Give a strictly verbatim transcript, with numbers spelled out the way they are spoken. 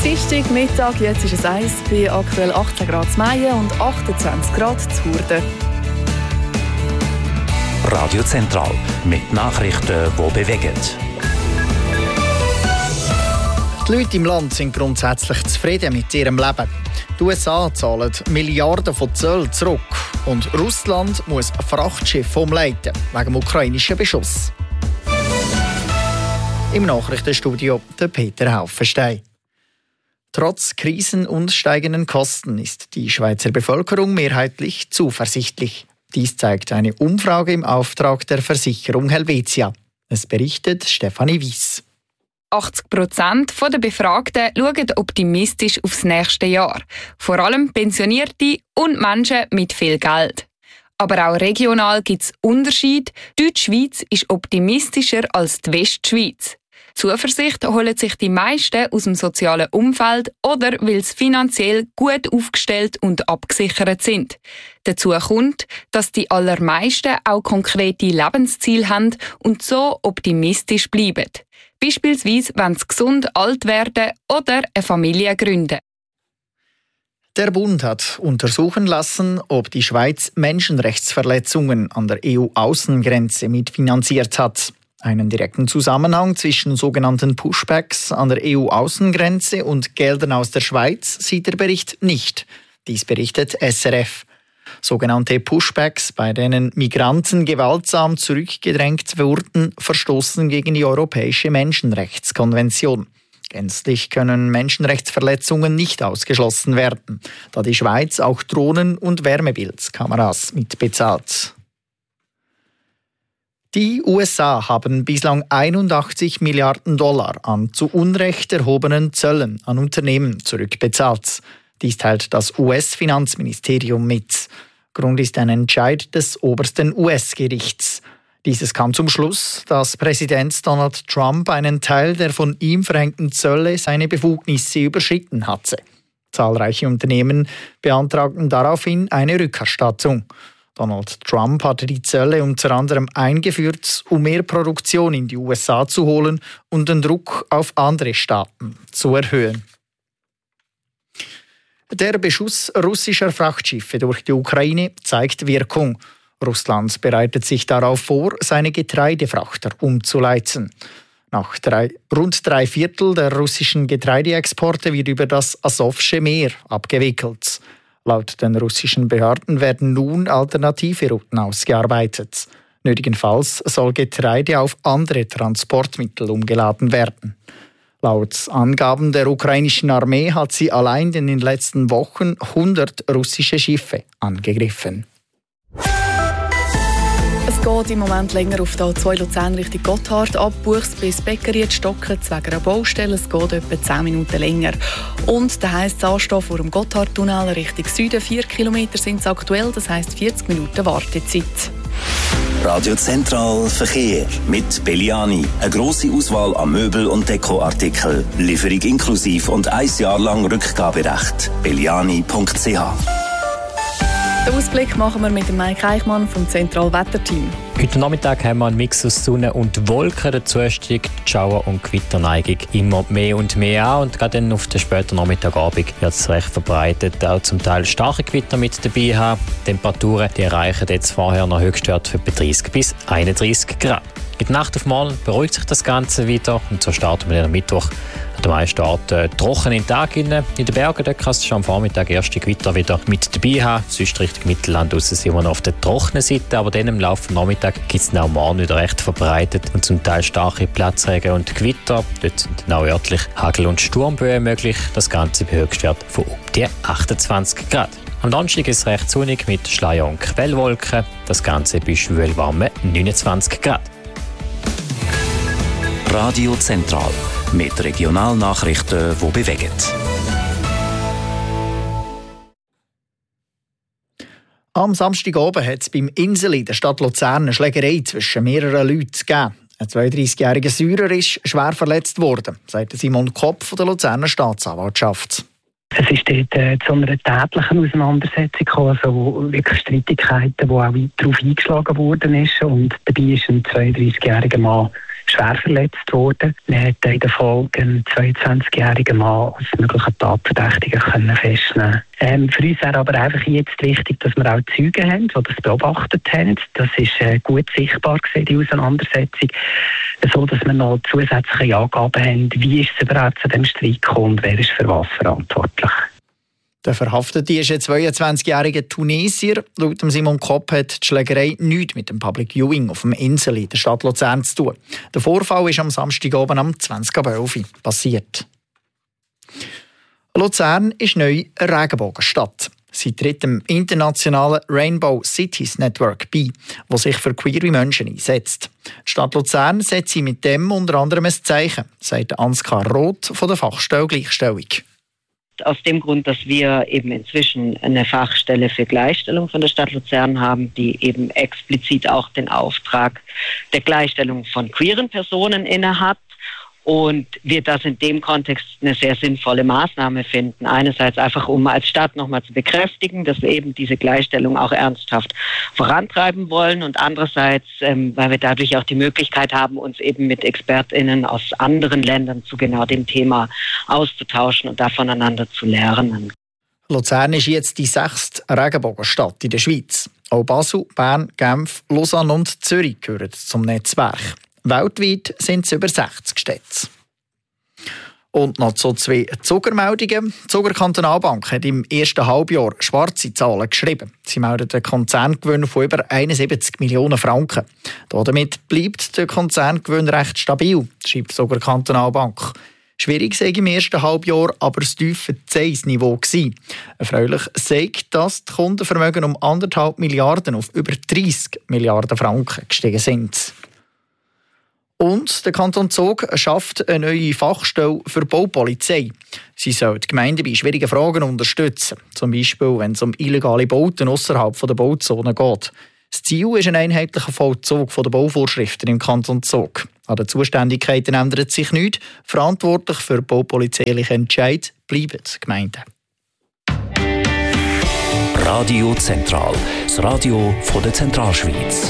Dienstag Mittag, jetzt ist es eins, bei aktuell achtzehn Grad zu Meien und achtundzwanzig Grad zu Hurden. Radio Zentral mit Nachrichten, die bewegen. Die Leute im Land sind grundsätzlich zufrieden mit ihrem Leben. Die U S A zahlen Milliarden von Zöllen zurück und Russland muss Frachtschiff umleiten wegen dem ukrainischen Beschuss. Im Nachrichtenstudio der Peter Haufenstein. Trotz Krisen und steigenden Kosten ist die Schweizer Bevölkerung mehrheitlich zuversichtlich. Dies zeigt eine Umfrage im Auftrag der Versicherung Helvetia. Es berichtet Stefanie Weiss. achtzig Prozent der Befragten schauen optimistisch aufs nächste Jahr. Vor allem Pensionierte und Menschen mit viel Geld. Aber auch regional gibt es Unterschiede. Die Deutschschweiz ist optimistischer als die Westschweiz. Zuversicht holen sich die meisten aus dem sozialen Umfeld oder weil sie finanziell gut aufgestellt und abgesichert sind. Dazu kommt, dass die allermeisten auch konkrete Lebensziele haben und so optimistisch bleiben. Beispielsweise, wenn sie gesund alt werden oder eine Familie gründen. Der Bund hat untersuchen lassen, ob die Schweiz Menschenrechtsverletzungen an der E U-Außengrenze mitfinanziert hat. Einen direkten Zusammenhang zwischen sogenannten Pushbacks an der E U-Außengrenze und Geldern aus der Schweiz sieht der Bericht nicht. Dies berichtet S R F. Sogenannte Pushbacks, bei denen Migranten gewaltsam zurückgedrängt wurden, verstoßen gegen die Europäische Menschenrechtskonvention. Gänzlich können Menschenrechtsverletzungen nicht ausgeschlossen werden, da die Schweiz auch Drohnen- und Wärmebildkameras mitbezahlt. Die U S A haben bislang einundachtzig Milliarden Dollar an zu Unrecht erhobenen Zöllen an Unternehmen zurückbezahlt. Dies teilt das U S-Finanzministerium mit. Grund ist ein Entscheid des obersten U S-Gerichts. Dieses kam zum Schluss, dass Präsident Donald Trump einen Teil der von ihm verhängten Zölle seine Befugnisse überschritten hatte. Zahlreiche Unternehmen beantragten daraufhin eine Rückerstattung. Donald Trump hatte die Zölle unter anderem eingeführt, um mehr Produktion in die U S A zu holen und den Druck auf andere Staaten zu erhöhen. Der Beschuss russischer Frachtschiffe durch die Ukraine zeigt Wirkung. Russland bereitet sich darauf vor, seine Getreidefrachter umzuleiten. Nach drei, rund drei Viertel der russischen Getreideexporte wird über das Asowsche Meer abgewickelt. Laut den russischen Behörden werden nun alternative Routen ausgearbeitet. Nötigenfalls soll Getreide auf andere Transportmittel umgeladen werden. Laut Angaben der ukrainischen Armee hat sie allein in den letzten Wochen hundert russische Schiffe angegriffen. Es geht im Moment länger auf der A zwei Luzern Richtung Gotthard ab, Buchs bis Beckeriet stocken wegen einer Baustelle. Es geht etwa zehn Minuten länger. Und das heisst, das Anstehen vor dem Gotthardtunnel Richtung Süden. vier Kilometer sind es aktuell, das heisst vierzig Minuten Wartezeit. Radio Zentral Verkehr mit Belliani. Eine grosse Auswahl an Möbel- und Dekoartikeln. Lieferung inklusive und ein Jahr lang Rückgaberecht. belliani punkt c h. Den Ausblick machen wir mit dem Mike Eichmann vom Zentralwetterteam. Heute Nachmittag haben wir einen Mix aus Sonne und Wolken. Dazu steigt die Schauer- und Gewitterneigung immer mehr und mehr an. Und gerade dann auf den späten Nachmittagabend wird es recht verbreitet. Auch zum Teil starke Gewitter mit dabei haben. Die Temperaturen die erreichen jetzt vorher noch Höchstwerte für dreißig bis einunddreißig Grad. In der Nacht auf morgen beruhigt sich das Ganze wieder und so starten wir dann am Mittwoch an den meisten Orten trocken in den Tag rein. In den Bergen dort kannst du schon am Vormittag erste Gewitter wieder mit dabei haben. Sonst Richtung Mittelland raus sind wir noch auf der trockenen Seite, aber dann im Laufe des Nachmittags gibt es auch morgen wieder recht verbreitet und zum Teil starke Platzregen und Gewitter. Dort sind dann auch örtlich Hagel- und Sturmböen möglich. Das Ganze bei Höchstwert von um die achtundzwanzig Grad. Am Donnerstag ist es recht sonnig mit Schleier- und Quellwolken. Das Ganze bei schwülwarmen neunundzwanzig Grad. Radio Zentral mit Regionalnachrichten, die bewegen. Am Samstagabend hat es beim Inseli der Stadt Luzern eine Schlägerei zwischen mehreren Leuten gegeben. Ein zweiunddreißigjähriger Syrer ist schwer verletzt worden, sagt Simon Kopp von der Luzerner Staatsanwaltschaft. Es ist dort äh, zu einer tätlichen Auseinandersetzung gekommen, also wirklich Streitigkeiten, wo auch darauf eingeschlagen worden ist. Und dabei ist ein zweiunddreißigjähriger Mann schwer verletzt worden. Man hat in der Folge einen zweiundzwanzigjährigen Mann als möglichen Tatverdächtigen können festnehmen. Ähm, für uns wäre aber einfach jetzt wichtig, dass wir auch Zeugen haben, die das beobachtet haben. Das ist äh, gut sichtbar gewesen, die Auseinandersetzung, so dass wir noch zusätzliche Angaben haben, wie ist es überhaupt zu dem Streit gekommen und wer ist für was verantwortlich. Der Verhaftete ist ein zweiundzwanzigjähriger Tunesier. Laut Simon Kopp hat die Schlägerei nichts mit dem Public Viewing auf dem Insel in der Stadt Luzern zu tun. Der Vorfall ist am Samstagabend um zwanzig Uhr elf passiert. Luzern ist neu eine Regenbogenstadt. Sie tritt dem internationalen Rainbow Cities Network bei, das sich für queere Menschen einsetzt. Die Stadt Luzern setzt sie mit dem unter anderem ein Zeichen, sagt Ansgar Roth von der Fachstelle Gleichstellung. Aus dem Grund, dass wir eben inzwischen eine Fachstelle für Gleichstellung von der Stadt Luzern haben, die eben explizit auch den Auftrag der Gleichstellung von queeren Personen innehat. Und wir das in dem Kontext eine sehr sinnvolle Maßnahme finden. Einerseits einfach, um als Stadt nochmal zu bekräftigen, dass wir eben diese Gleichstellung auch ernsthaft vorantreiben wollen. Und andererseits, ähm, weil wir dadurch auch die Möglichkeit haben, uns eben mit ExpertInnen aus anderen Ländern zu genau dem Thema auszutauschen und da voneinander zu lernen. Luzern ist jetzt die sechste Regenbogenstadt in der Schweiz. Auch Basel, Bern, Genf, Lausanne und Zürich gehören zum Netzwerk. Weltweit sind es über sechzig Städte. Und noch so zwei Zuckermeldungen. Die Zuckerkantonalbank hat im ersten Halbjahr schwarze Zahlen geschrieben. Sie meldet einen Konzerngewinn von über einundsiebzig Millionen Franken. Damit bleibt der Konzerngewinn recht stabil, schreibt die Zuckerkantonalbank. Schwierig sei im ersten Halbjahr aber das tiefe Zinsniveau gewesen. Erfreulich sagt, dass die Kundenvermögen um anderthalb Milliarden auf über dreissig Milliarden Franken gestiegen sind. Und der Kanton Zug schafft eine neue Fachstelle für Baupolizei. Sie soll die Gemeinden bei schwierigen Fragen unterstützen. Zum Beispiel, wenn es um illegale Bauten außerhalb der Bauzone geht. Das Ziel ist ein einheitlicher Vollzug der Bauvorschriften im Kanton Zug. An den Zuständigkeiten ändert sich nichts. Verantwortlich für baupolizeiliche Entscheid bleiben die Gemeinden. Radio Zentral, das Radio von der Zentralschweiz.